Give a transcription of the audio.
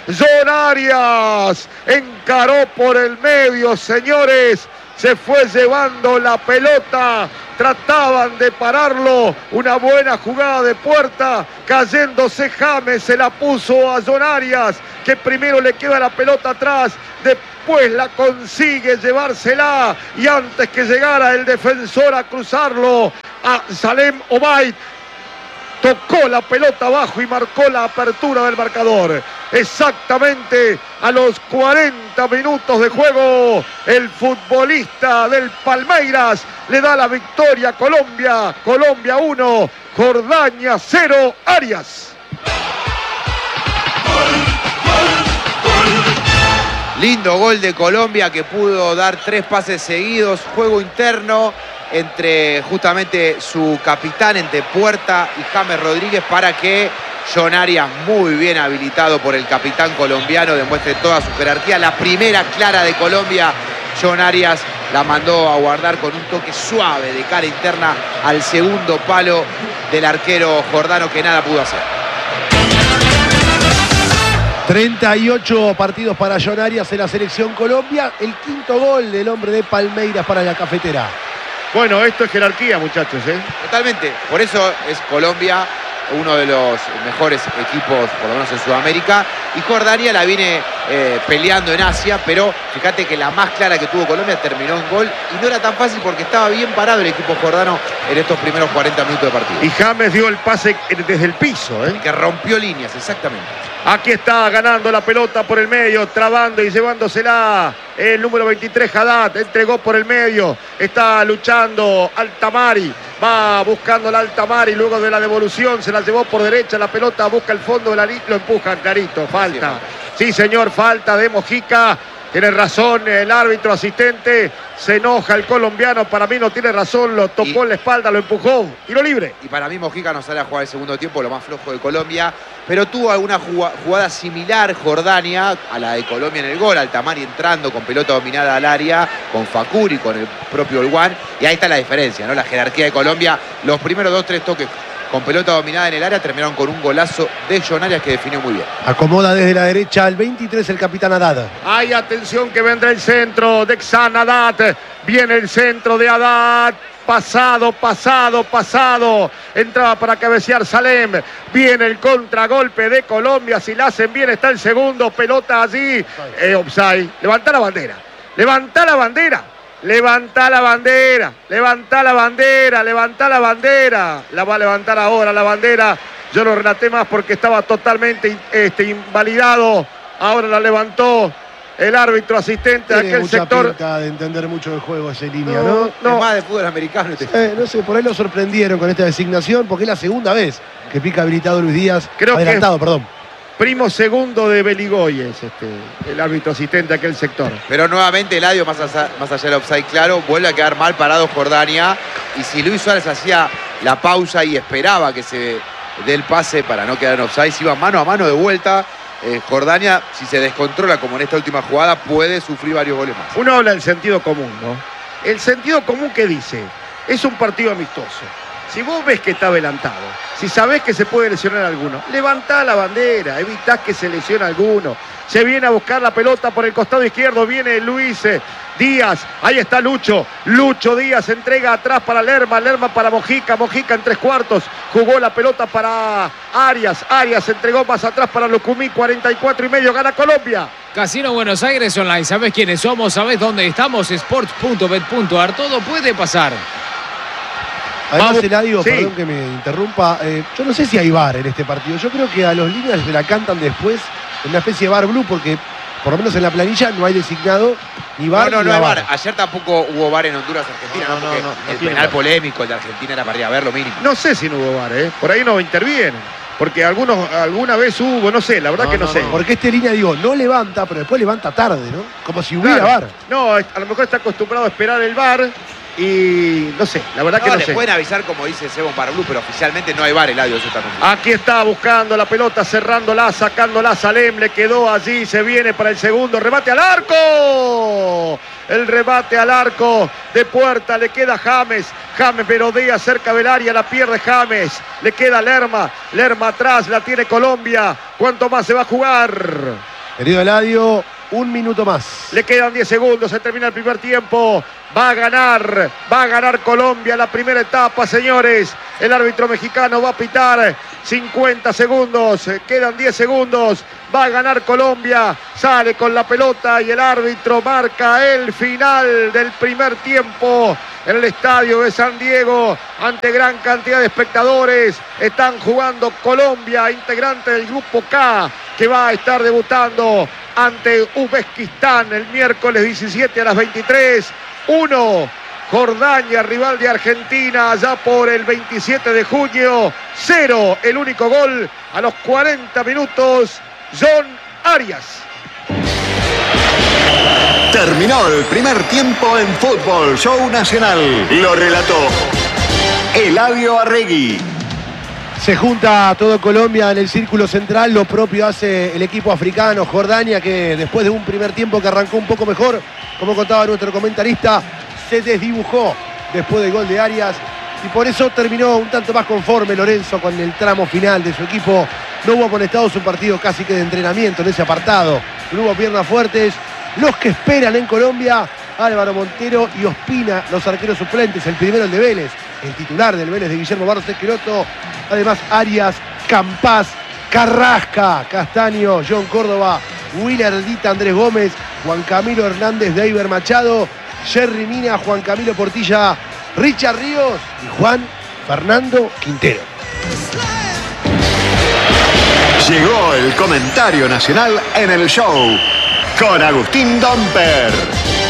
John Arias encaró por el medio, señores. Se fue llevando la pelota, trataban de pararlo, una buena jugada de puerta, cayéndose James, se la puso a John Arias, que primero le queda la pelota atrás, después la consigue llevársela, y antes que llegara el defensor a cruzarlo, a Salem Obaid, tocó la pelota abajo y marcó la apertura del marcador. Exactamente a los 40 minutos de juego, el futbolista del Palmeiras le da la victoria a Colombia. Colombia 1, Jordania 0, Arias. Lindo gol de Colombia, que pudo dar 3 pases seguidos, juego interno entre justamente su capitán, entre Puerta y James Rodríguez, para que John Arias, muy bien habilitado por el capitán colombiano, demuestre toda su jerarquía. La primera clara de Colombia, John Arias la mandó a guardar con un toque suave de cara interna al segundo palo del arquero jordano, que nada pudo hacer. 38 partidos para John Arias en la selección Colombia. El quinto gol del hombre de Palmeiras para la cafetera. Bueno, esto es jerarquía, muchachos, ¿eh? Totalmente. Por eso es Colombia uno de los mejores equipos, por lo menos en Sudamérica. Y Jordania la viene peleando en Asia, pero fíjate que la más clara que tuvo Colombia terminó en gol. Y no era tan fácil porque estaba bien parado el equipo jordano en estos primeros 40 minutos de partido. Y James dio el pase desde el piso, ¿eh? Que rompió líneas, exactamente. Aquí está ganando la pelota por el medio, trabando y llevándosela el número 23, Haddad. Entregó por el medio, está luchando Altamari. Va buscando la Altamari, luego de la devolución se la llevó por derecha, la pelota busca el fondo de la línea, lo empujan clarito, falta. Sí, señor, falta de Mojica. Tiene razón el árbitro asistente, se enoja el colombiano, para mí no tiene razón, lo tocó en la espalda, lo empujó, tiro libre. Y para mí Mojica no sale a jugar el segundo tiempo, lo más flojo de Colombia, pero tuvo alguna jugada similar Jordania a la de Colombia en el gol. Altamari entrando con pelota dominada al área, con Facuri, con el propio Olguán, y ahí está la diferencia, ¿no? La jerarquía de Colombia, los primeros 2-3 toques con pelota dominada en el área terminaron con un golazo de John Arias que definió muy bien. Acomoda desde la derecha al 23 el capitán Haddad. Hay atención que vendrá el centro de Xan Haddad. Viene el centro de Haddad. Pasado. Entraba para cabecear Salem. Viene el contragolpe de Colombia. Si la hacen bien está el segundo. Pelota allí. Offside. Levanta la bandera. Levanta la bandera. Levanta la bandera, levanta la bandera, levanta la bandera. La va a levantar ahora la bandera. Yo lo relaté más porque estaba totalmente invalidado. Ahora la levantó el árbitro asistente de aquel sector. Pinta de entender mucho del juego esa línea, ¿no? Es más de fútbol americano. No sé, por ahí lo sorprendieron con esta designación porque es la segunda vez que pica habilitado Luis Díaz. Creo adelantado, perdón. Primo segundo de Beligoy es el árbitro asistente de aquel sector. Pero nuevamente Eladio, más allá del offside claro, vuelve a quedar mal parado Jordania. Y si Luis Suárez hacía la pausa y esperaba que se dé el pase para no quedar en offside, si iba mano a mano de vuelta, Jordania, si se descontrola como en esta última jugada, puede sufrir varios goles más. Uno habla del sentido común, ¿no? El sentido común que dice, es un partido amistoso. Si vos ves que está adelantado, si sabés que se puede lesionar a alguno, levantá la bandera, evitás que se lesione a alguno. Se viene a buscar la pelota por el costado izquierdo, viene Luis Díaz, ahí está Lucho Díaz, entrega atrás para Lerma para Mojica en 3/4, jugó la pelota para Arias entregó más atrás para Lucumí, 44,5, gana Colombia. Casino Buenos Aires Online, ¿sabés quiénes somos? ¿Sabés dónde estamos? Sports.bet.ar, todo puede pasar. Además, Eladio, sí. Perdón que me interrumpa, yo no sé si hay VAR en este partido. Yo creo que a los líneas se la cantan después en una especie de VAR blue, porque por lo menos en la planilla no hay designado ni VAR no ni hay VAR. VAR. Ayer tampoco hubo VAR en Honduras-Argentina, ¿no? El penal polémico, el de Argentina era para ir a ver lo mínimo. No sé si no hubo VAR, por ahí no intervienen. Porque alguna vez hubo, no sé, la verdad que no sé. Porque este línea, no levanta, pero después levanta tarde, ¿no? Como si hubiera VAR. No, a lo mejor está acostumbrado a esperar el VAR y no sé, la verdad que no sé. Le pueden avisar, como dice Sebon para Blue, pero oficialmente no hay VAR, Eladio. Aquí está buscando la pelota, cerrándola, sacándola Salem, le quedó allí, se viene para el segundo, remate al arco. El remate al arco de Puerta, le queda James merodea cerca del área, la pierde James, le queda Lerma atrás, la tiene Colombia. ¿Cuánto más se va a jugar? Querido Eladio, un minuto más. Le quedan 10 segundos, se termina el primer tiempo. Va a ganar Colombia la primera etapa, señores. El árbitro mexicano va a pitar 50 segundos, quedan 10 segundos. Va a ganar Colombia, sale con la pelota y el árbitro marca el final del primer tiempo en el estadio de San Diego, ante gran cantidad de espectadores. Están jugando Colombia, integrante del grupo K, que va a estar debutando ante Uzbekistán el miércoles 17 a las 23. 1, Jordania, rival de Argentina, allá por el 27 de junio. 0, el único gol a los 40 minutos, John Arias. Terminó el primer tiempo en Fútbol Show Nacional. Lo relató Eladio Arregui. Se junta todo Colombia en el círculo central. Lo propio hace el equipo africano, Jordania, que después de un primer tiempo que arrancó un poco mejor, como contaba nuestro comentarista, se desdibujó después del gol de Arias. Y por eso terminó un tanto más conforme Lorenzo con el tramo final de su equipo. No hubo amonestados, un partido casi que de entrenamiento en ese apartado. No hubo piernas fuertes. Los que esperan en Colombia, Álvaro Montero y Ospina, los arqueros suplentes. El primero, el de Vélez, el titular del Vélez de Guillermo Barros Esqueloto. Además, Arias, Campás, Carrasca, Castaño, John Córdoba, Willer Ardita, Andrés Gómez, Juan Camilo Hernández, Deiber Machado, Jerry Mina, Juan Camilo Portilla, Richard Ríos y Juan Fernando Quintero. Llegó el comentario nacional en el show con Agustín Domper.